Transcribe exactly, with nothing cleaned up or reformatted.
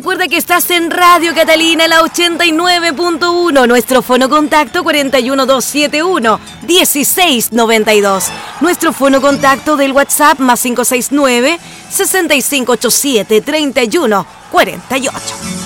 recuerda que estás en Radio Catalina, la ochenta y nueve punto uno. Nuestro fono contacto cuatro uno dos siete uno, uno seis nueve dos. Nuestro fono contacto del WhatsApp más cinco seis nueve, seis cinco ocho siete, tres uno cuatro ocho.